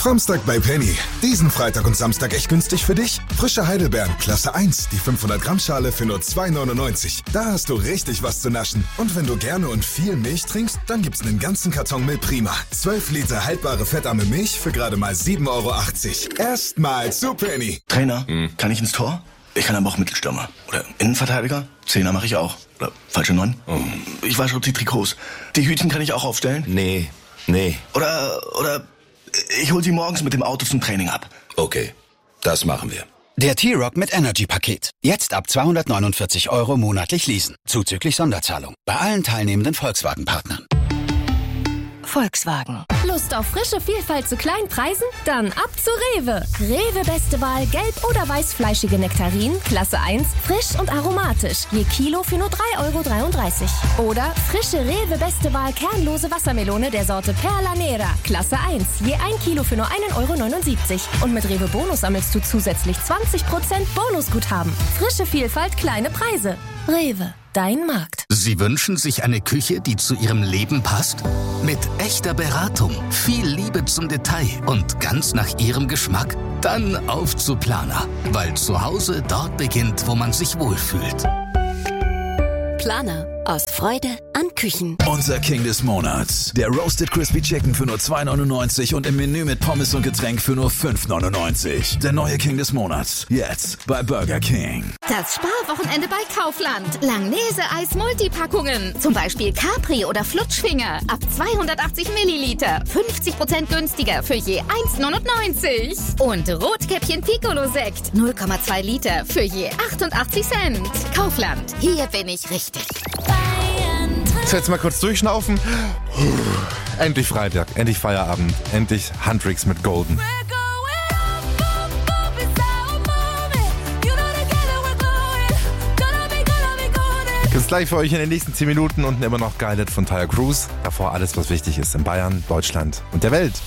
Samstag bei Penny. Diesen Freitag und Samstag echt günstig für dich. Frische Heidelbeeren, Klasse 1, die 500 Gramm Schale für nur 2,99. Da hast du richtig was zu naschen. Und wenn du gerne und viel Milch trinkst, dann gibt's einen ganzen Karton Milch Prima. 12 Liter haltbare fettarme Milch für gerade mal 7,80 €. Erstmal zu Penny. Trainer, kann ich ins Tor? Ich kann aber auch Mittelstürmer. Oder Innenverteidiger? Zehner mache ich auch. Oder falsche 9? Ich wasche die Trikots. Die Hütchen kann ich auch aufstellen? Nee. Oder ich hol sie morgens mit dem Auto zum Training ab. Okay, das machen wir. Der T-Rock mit Energy-Paket. Jetzt ab 249 € monatlich leasen. Zuzüglich Sonderzahlung. Bei allen teilnehmenden Volkswagen-Partnern. Volkswagen. Lust auf frische Vielfalt zu kleinen Preisen? Dann ab zu Rewe. Rewe beste Wahl gelb- oder weißfleischige Nektarinen, Klasse 1, frisch und aromatisch. Je Kilo für nur 3,33 €. Oder frische Rewe beste Wahl kernlose Wassermelone der Sorte Perla Nera, Klasse 1. Je 1 Kilo für nur 1,79 €. Und mit Rewe Bonus sammelst du zusätzlich 20% Bonusguthaben. Frische Vielfalt, kleine Preise. Rewe. Dein Markt. Sie wünschen sich eine Küche, die zu Ihrem Leben passt? Mit echter Beratung, viel Liebe zum Detail und ganz nach Ihrem Geschmack? Dann auf zu Planer, weil zu Hause dort beginnt, wo man sich wohlfühlt. Planer. Aus Freude an Küchen. Unser King des Monats. Der Roasted Crispy Chicken für nur 2,99 € und im Menü mit Pommes und Getränk für nur 5,99 €. Der neue King des Monats. Jetzt bei Burger King. Das Sparwochenende bei Kaufland. Langnese-Eis Multipackungen. Zum Beispiel Capri oder Flutschfinger. Ab 280 Milliliter. 50% günstiger für je 1,99 €. Und Rotkäppchen Piccolo-Sekt. 0,2 Liter für je 88 Cent. Kaufland. Hier bin ich richtig. So, jetzt mal kurz durchschnaufen. Endlich Freitag, endlich Feierabend, endlich Handtricks mit Golden. Gibt's gleich für euch in den nächsten 10 Minuten und immer noch Geilet von Tyre Cruise. Davor alles, was wichtig ist in Bayern, Deutschland und der Welt.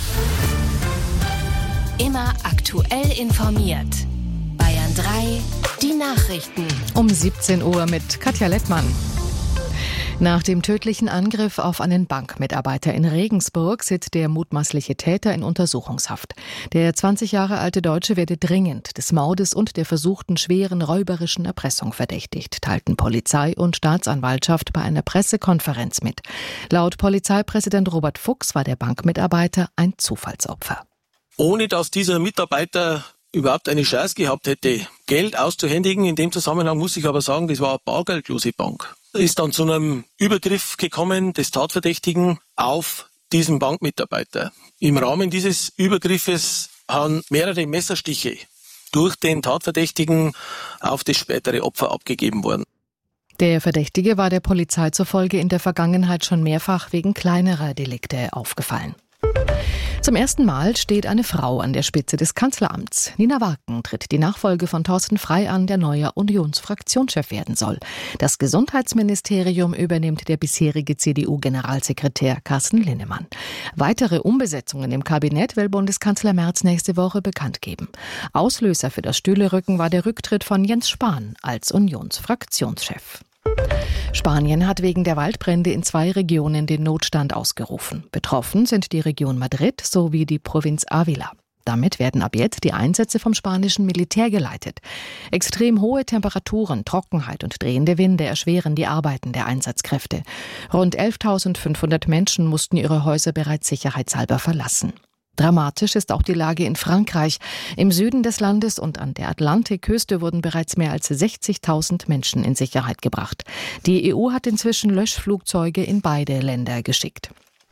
Immer aktuell informiert. Bayern 3, die Nachrichten. Um 17 Uhr mit Katja Lettmann. Nach dem tödlichen Angriff auf einen Bankmitarbeiter in Regensburg sitzt der mutmaßliche Täter in Untersuchungshaft. Der 20 Jahre alte Deutsche werde dringend des Mordes und der versuchten schweren räuberischen Erpressung verdächtigt, teilten Polizei und Staatsanwaltschaft bei einer Pressekonferenz mit. Laut Polizeipräsident Robert Fuchs war der Bankmitarbeiter ein Zufallsopfer. Ohne dass dieser Mitarbeiter überhaupt eine Chance gehabt hätte, Geld auszuhändigen. In dem Zusammenhang muss ich aber sagen, das war eine bargeldlose Bank. Ist dann zu einem Übergriff gekommen des Tatverdächtigen auf diesen Bankmitarbeiter. Im Rahmen dieses Übergriffes haben mehrere Messerstiche durch den Tatverdächtigen auf das spätere Opfer abgegeben worden. Der Verdächtige war der Polizei zufolge in der Vergangenheit schon mehrfach wegen kleinerer Delikte aufgefallen. Zum ersten Mal steht eine Frau an der Spitze des Kanzleramts. Nina Warken tritt die Nachfolge von Thorsten Frey an, der neuer Unionsfraktionschef werden soll. Das Gesundheitsministerium übernimmt der bisherige CDU-Generalsekretär Carsten Linnemann. Weitere Umbesetzungen im Kabinett will Bundeskanzler Merz nächste Woche bekannt geben. Auslöser für das Stühlerücken war der Rücktritt von Jens Spahn als Unionsfraktionschef. Spanien hat wegen der Waldbrände in 2 Regionen den Notstand ausgerufen. Betroffen sind die Region Madrid sowie die Provinz Ávila. Damit werden ab jetzt die Einsätze vom spanischen Militär geleitet. Extrem hohe Temperaturen, Trockenheit und drehende Winde erschweren die Arbeiten der Einsatzkräfte. Rund 11.500 Menschen mussten ihre Häuser bereits sicherheitshalber verlassen. Dramatisch ist auch die Lage in Frankreich. Im Süden des Landes und an der Atlantikküste wurden bereits mehr als 60.000 Menschen in Sicherheit gebracht. Die EU hat inzwischen Löschflugzeuge in beide Länder geschickt.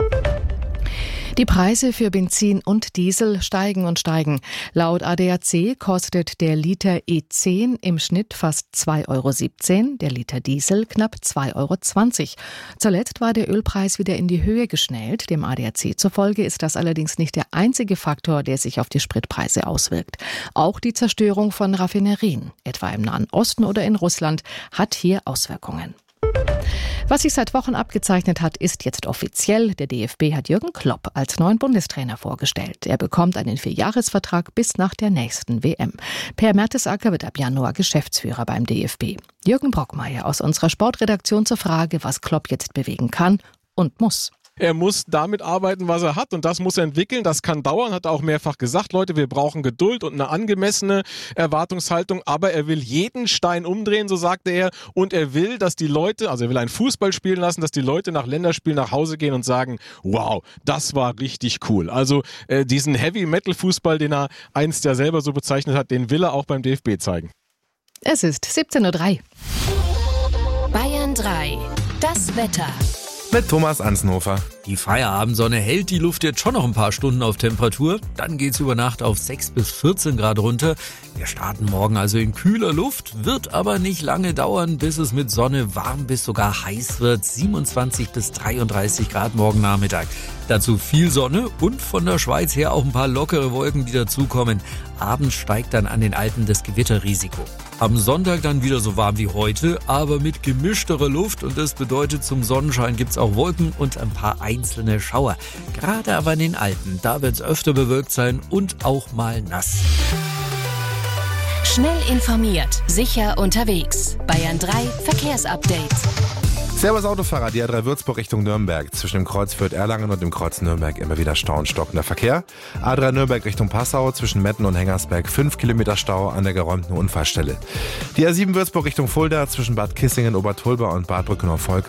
Die Preise für Benzin und Diesel steigen und steigen. Laut ADAC kostet der Liter E10 im Schnitt fast 2,17 €, der Liter Diesel knapp 2,20 €. Zuletzt war der Ölpreis wieder in die Höhe geschnellt. Dem ADAC zufolge ist das allerdings nicht der einzige Faktor, der sich auf die Spritpreise auswirkt. Auch die Zerstörung von Raffinerien, etwa im Nahen Osten oder in Russland, hat hier Auswirkungen. Was sich seit Wochen abgezeichnet hat, ist jetzt offiziell. Der DFB hat Jürgen Klopp als neuen Bundestrainer vorgestellt. Er bekommt einen 4-Jahres-Vertrag bis nach der nächsten WM. Per Mertesacker wird ab Januar Geschäftsführer beim DFB. Jürgen Brockmeier aus unserer Sportredaktion zur Frage, was Klopp jetzt bewegen kann und muss. Er muss damit arbeiten, was er hat und das muss er entwickeln. Das kann dauern, hat er auch mehrfach gesagt. Leute, wir brauchen Geduld und eine angemessene Erwartungshaltung, aber er will jeden Stein umdrehen, so sagte er, und er will, dass die Leute, also er will einen Fußball spielen lassen, dass die Leute nach Länderspielen nach Hause gehen und sagen, wow, das war richtig cool. Also diesen Heavy-Metal-Fußball, den er einst ja selber so bezeichnet hat, den will er auch beim DFB zeigen. Es ist 17:03 Uhr. Bayern 3. Das Wetter. Mit Thomas Ansnhofer. Die Feierabendsonne hält die Luft jetzt schon noch ein paar Stunden auf Temperatur. Dann geht's über Nacht auf 6 bis 14 Grad runter. Wir starten morgen also in kühler Luft, wird aber nicht lange dauern, bis es mit Sonne warm bis sogar heiß wird. 27 bis 33 Grad morgen Nachmittag. Dazu viel Sonne und von der Schweiz her auch ein paar lockere Wolken, die dazukommen. Abends steigt dann an den Alpen das Gewitterrisiko. Am Sonntag dann wieder so warm wie heute, aber mit gemischterer Luft und das bedeutet, zum Sonnenschein gibt's auch Wolken und ein paar einzelne Schauer. Gerade aber in den Alpen, da wird's öfter bewölkt sein und auch mal nass. Schnell informiert, sicher unterwegs. Bayern 3 Verkehrsupdate. Servus Autofahrer, die A3 Würzburg Richtung Nürnberg. Zwischen dem Kreuz Fürth-Erlangen und dem Kreuz Nürnberg immer wieder Stau und stockender Verkehr. A3 Nürnberg Richtung Passau, zwischen Metten und Hengersberg 5 Kilometer Stau an der geräumten Unfallstelle. Die A7 Würzburg Richtung Fulda, zwischen Bad Kissingen, Obertulba und Bad Brückenhof-Volk